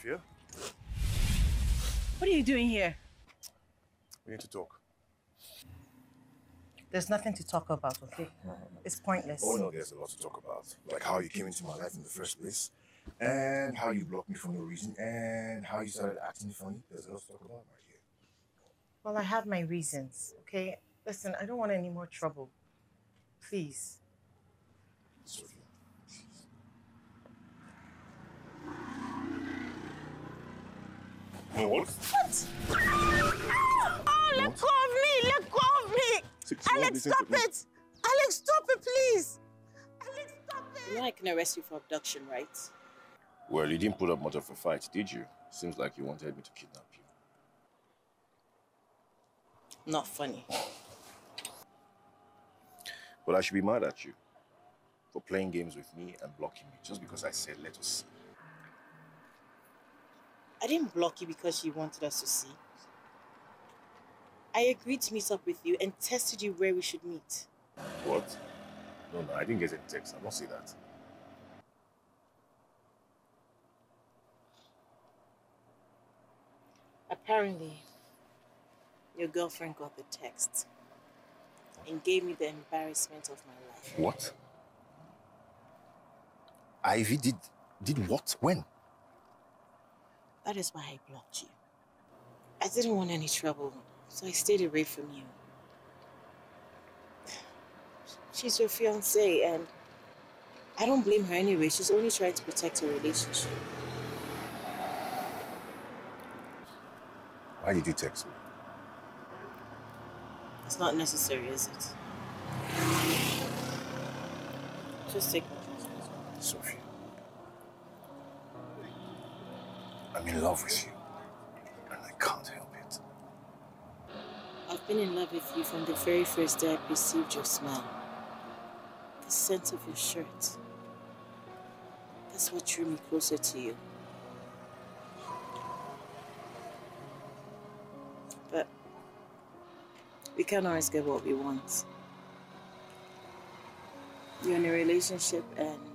Sophia, What are you doing here? we need to talk. There's nothing to talk about, okay? It's pointless. Oh no, there's a lot to talk about. Like how you came into my life in the first place, and how you blocked me for no reason, and how you started acting funny. There's a lot to talk about right here. Well, I have my reasons, okay? Listen, I don't want any more trouble. Please. Sophia. No what? What? Oh, let go of me! Let go of me! Alex, stop it! Alex, stop it, please! Alex, stop it! You know I can arrest you for abduction, right? Well, you didn't put up much of a fight, did you? Seems like you wanted me to kidnap you. Not funny. But I should be mad at you for playing games with me and blocking me just because I said let us see. I didn't block you because you wanted us to see. I agreed to meet up with you and tested you where we should meet. What? No, I didn't get any text. I don't see that. Apparently, your girlfriend got the text and gave me the embarrassment of my life. What? Ivy did what? When? That is why I blocked you. I didn't want any trouble, so I stayed away from you. She's your fiancée, and I don't blame her anyway. She's only trying to protect her relationship. Why did you text me? It's not necessary, is it? Just take my trust. Sophia. I'm in love with you. And I can't help it. I've been in love with you from the very first day I perceived your smile. The scent of your shirt. That's what drew me closer to you. But we can't always get what we want. You're in a relationship and